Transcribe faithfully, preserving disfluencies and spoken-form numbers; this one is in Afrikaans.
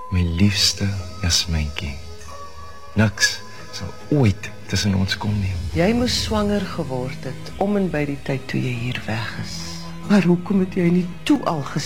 My liefste Jasmyntjie. Niks sal ooit tussen ons kom nie. Jy moes swanger geword het om en by die tyd toe jy hier weg is. Maar hoekom het jy nie toe al gesê